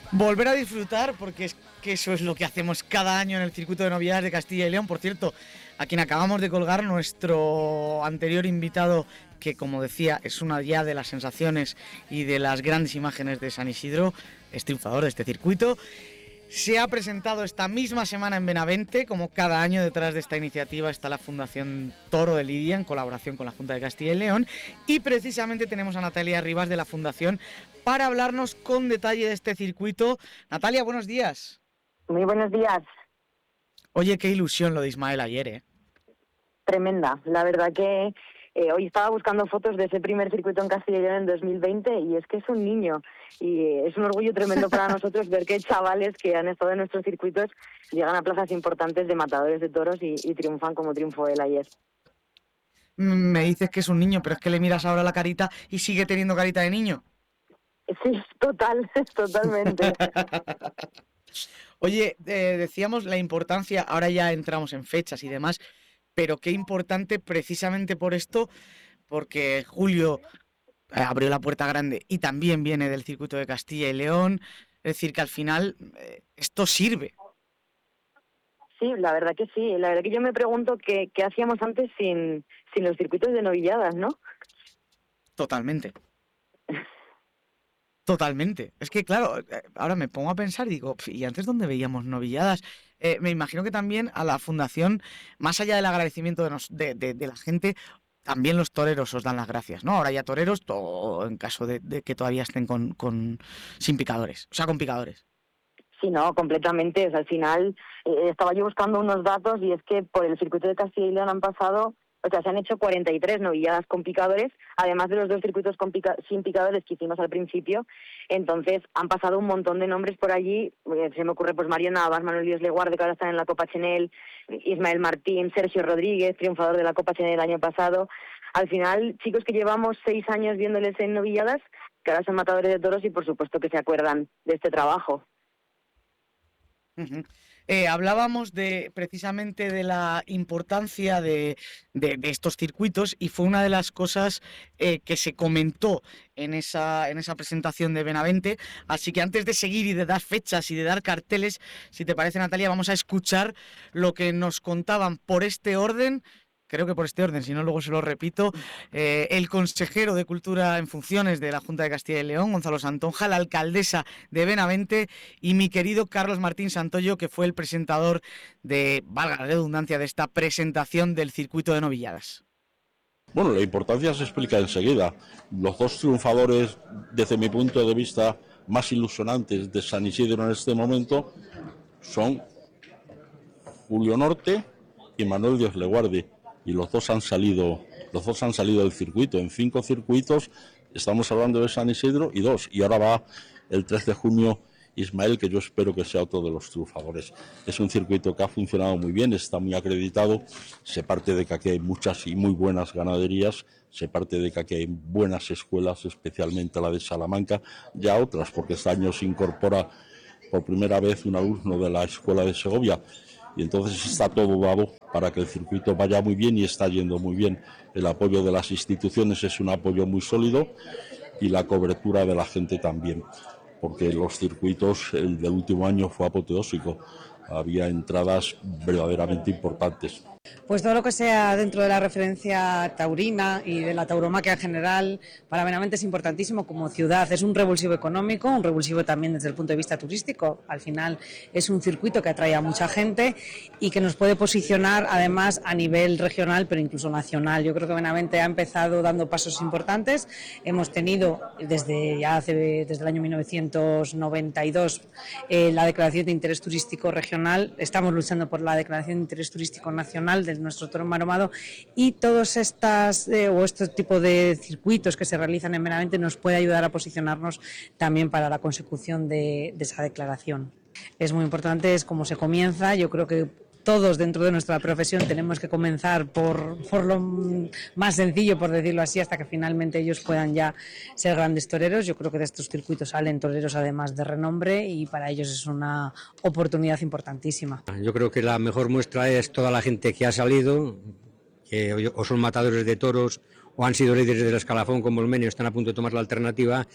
Volver a disfrutar, porque es que eso es lo que hacemos cada año en el circuito de novedades de Castilla y León. Por cierto, a quien acabamos de colgar, nuestro anterior invitado, que como decía, es una ya de las sensaciones y de las grandes imágenes de San Isidro, es triunfador de este circuito. Se ha presentado esta misma semana en Benavente. Como cada año, detrás de esta iniciativa está la Fundación Toro de Lidia, en colaboración con la Junta de Castilla y León, y precisamente tenemos a Natalia Rivas de la Fundación para hablarnos con detalle de este circuito. Natalia, buenos días. Muy buenos días. Oye, qué ilusión lo de Ismael ayer, ¿eh? Tremenda. La verdad que hoy estaba buscando fotos de ese primer circuito en Castilla y León en 2020 y es que es un niño. Y es un orgullo tremendo para nosotros ver que chavales que han estado en nuestros circuitos llegan a plazas importantes de matadores de toros y triunfan como triunfó él ayer. Me dices que es un niño, pero es que le miras ahora la carita y sigue teniendo carita de niño. Sí, totalmente. Oye, decíamos la importancia, ahora ya entramos en fechas y demás, pero qué importante precisamente por esto, porque Julio abrió la puerta grande y también viene del circuito de Castilla y León, es decir, que al final esto sirve. Sí, la verdad que sí. La verdad que yo me pregunto qué hacíamos antes sin los circuitos de novilladas, ¿no? Totalmente. Totalmente. Es que, claro, ahora me pongo a pensar y digo, ¿y antes dónde veíamos novilladas? Me imagino que también a la fundación, más allá del agradecimiento de la gente, también los toreros os dan las gracias, ¿no? Ahora ya toreros, o en caso de que todavía estén sin picadores, o sea, con picadores. Sí, no, completamente. O sea, al final estaba yo buscando unos datos y es que por el circuito de Castilla y León han pasado, o sea, se han hecho 43 novilladas con picadores, además de los 2 circuitos sin picadores que hicimos al principio. Entonces, han pasado un montón de nombres por allí. Se me ocurre, pues, Mario Navas, Manuel Díaz Leguarde, que ahora están en la Copa Chenel, Ismael Martín, Sergio Rodríguez, triunfador de la Copa Chenel el año pasado. Al final, chicos que llevamos 6 años viéndoles en novilladas, que ahora son matadores de toros y, por supuesto, que se acuerdan de este trabajo. Uh-huh. Hablábamos precisamente de la importancia de estos circuitos y fue una de las cosas que se comentó en esa presentación de Benavente. Así que antes de seguir y de dar fechas y de dar carteles, si te parece, Natalia, vamos a escuchar lo que nos contaban por este orden. Creo que por este orden, si no luego se lo repito, el consejero de Cultura en funciones de la Junta de Castilla y León, Gonzalo Santonja, la alcaldesa de Benavente y mi querido Carlos Martín Santoyo, que fue el presentador de, valga la redundancia, de esta presentación del circuito de novilladas. Bueno, la importancia se explica enseguida. Los 2 triunfadores, desde mi punto de vista, más ilusionantes de San Isidro en este momento son Julio Norte y Manuel Díaz Leguarde. Y los dos han salido del circuito. En 5 circuitos estamos hablando de San Isidro y 2. Y ahora va el 3 de junio Ismael, que yo espero que sea otro de los triunfadores. Es un circuito que ha funcionado muy bien, está muy acreditado. Se parte de que aquí hay muchas y muy buenas ganaderías. Se parte de que aquí hay buenas escuelas, especialmente la de Salamanca, ya otras, porque este año se incorpora por primera vez un alumno de la escuela de Segovia. Y entonces está todo dado para que el circuito vaya muy bien y está yendo muy bien. El apoyo de las instituciones es un apoyo muy sólido y la cobertura de la gente también, porque los circuitos, el del último año fue apoteósico. Había entradas verdaderamente importantes. Pues todo lo que sea dentro de la referencia taurina y de la tauromaquia en general, para Benavente es importantísimo como ciudad. Es un revulsivo económico, un revulsivo también desde el punto de vista turístico. Al final es un circuito que atrae a mucha gente y que nos puede posicionar además a nivel regional, pero incluso nacional. Yo creo que Benavente ha empezado dando pasos importantes. Hemos tenido desde el año 1992 la declaración de interés turístico regional. Estamos luchando por la declaración de interés turístico nacional de nuestro toro enmaromado y todos este tipo de circuitos que se realizan en Benavente nos puede ayudar a posicionarnos también para la consecución de esa declaración. Es muy importante, es como se comienza. Yo creo que todos dentro de nuestra profesión tenemos que comenzar por lo más sencillo, por decirlo así, hasta que finalmente ellos puedan ya ser grandes toreros. Yo creo que de estos circuitos salen toreros además de renombre y para ellos es una oportunidad importantísima. Yo creo que la mejor muestra es toda la gente que ha salido, que o son matadores de toros o han sido líderes del escalafón como el Menio, están a punto de tomar la alternativa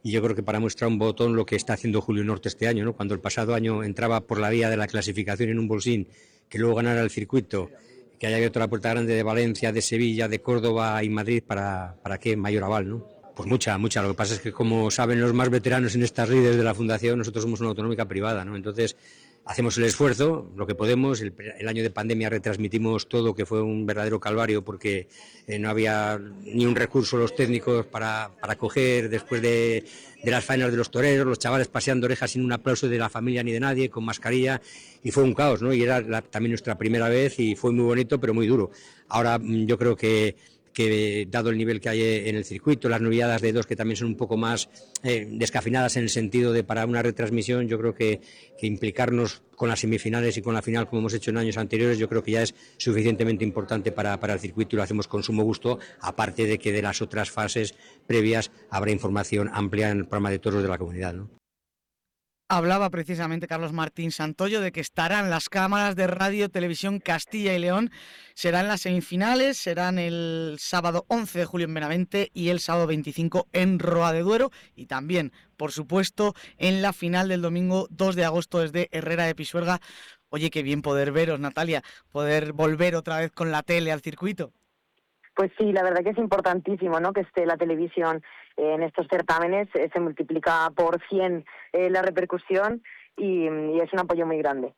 y yo creo que para muestra un botón lo que está haciendo Julio Norte este año, ¿no? Cuando el pasado año entraba por la vía de la clasificación en un bolsín, que luego ganara el circuito, que haya abierto la puerta grande de Valencia, de Sevilla, de Córdoba y Madrid, ¿para qué mayor aval, no? Pues mucha. Lo que pasa es que, como saben los más veteranos en estas líderes de la Fundación, nosotros somos una autonómica privada, ¿no? Entonces hacemos el esfuerzo, lo que podemos. El año de pandemia retransmitimos todo, que fue un verdadero calvario, porque no había ni un recurso los técnicos para coger después de las faenas de los toreros, los chavales paseando orejas sin un aplauso de la familia ni de nadie, con mascarilla, y fue un caos, ¿no? Y era también nuestra primera vez y fue muy bonito, pero muy duro. Ahora yo creo que dado el nivel que hay en el circuito, las novilladas de dos que también son un poco más descafinadas en el sentido de para una retransmisión, yo creo que implicarnos con las semifinales y con la final, como hemos hecho en años anteriores, yo creo que ya es suficientemente importante para el circuito y lo hacemos con sumo gusto, aparte de que de las otras fases previas habrá información amplia en el programa de toros de la comunidad, ¿no? Hablaba precisamente Carlos Martín Santoyo de que estarán las cámaras de Radio Televisión Castilla y León, serán las semifinales, serán el sábado 11 de julio en Benavente y el sábado 25 en Roa de Duero, y también, por supuesto, en la final del domingo 2 de agosto desde Herrera de Pisuerga. Oye, qué bien poder veros, Natalia, poder volver otra vez con la tele al circuito. Pues sí, la verdad que es importantísimo, ¿no?, que esté la televisión en estos certámenes. Se multiplica por 100 la repercusión y es un apoyo muy grande.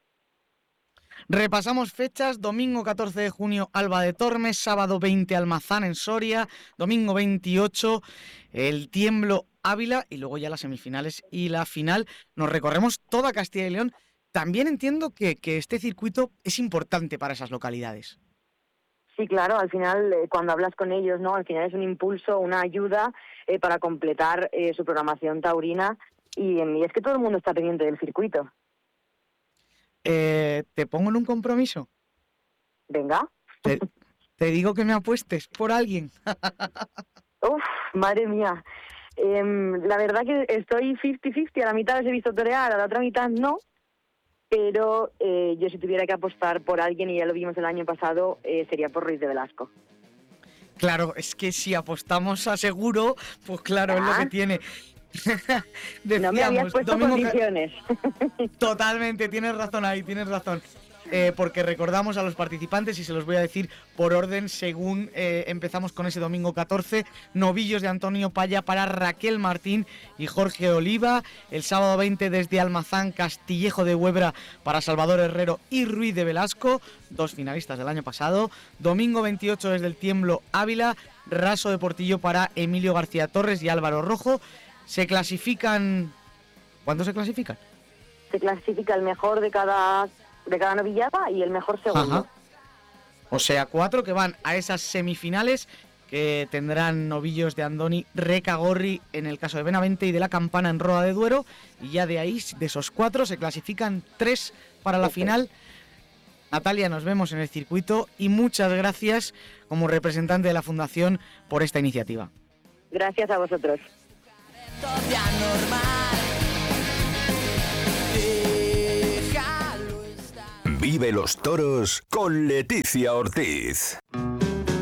Repasamos fechas: domingo 14 de junio Alba de Tormes, sábado 20 Almazán en Soria, domingo 28 el Tiemblo Ávila, y luego ya las semifinales y la final. Nos recorremos toda Castilla y León. También entiendo que este circuito es importante para esas localidades. Sí, claro, al final cuando hablas con ellos, ¿no?, al final es un impulso, una ayuda para completar su programación taurina, y es que todo el mundo está pendiente del circuito. ¿Te pongo en un compromiso? Venga. Te digo que me apuestes por alguien. Uf, madre mía. La verdad que estoy 50-50, a la mitad los he visto torear, a la otra mitad no. Pero yo, si tuviera que apostar por alguien, y ya lo vimos el año pasado, sería por Ruiz de Velasco. Claro, es que si apostamos a seguro, pues claro, es lo que tiene. Decíamos, no me habías puesto condiciones. Totalmente, tienes razón ahí, tienes razón. Porque recordamos a los participantes, y se los voy a decir por orden según empezamos con ese domingo 14, novillos de Antonio Paya para Raquel Martín y Jorge Oliva, el sábado 20 desde Almazán, Castillejo de Huebra para Salvador Herrero y Ruiz de Velasco, dos finalistas del año pasado, domingo 28 desde el Tiemblo Ávila, Raso de Portillo para Emilio García Torres y Álvaro Rojo. Se clasifican... ¿Cuántos se clasifican? Se clasifica el mejor de cada novillada y el mejor segundo. Ajá. O sea, 4 que van a esas semifinales, que tendrán novillos de Andoni, Recagorri en el caso de Benavente y de la Campana en Roa de Duero, y ya de ahí, de esos 4, se clasifican 3 para la final. Natalia, nos vemos en el circuito y muchas gracias como representante de la Fundación por esta iniciativa. Gracias a vosotros. Vive los toros con Leticia Ortiz.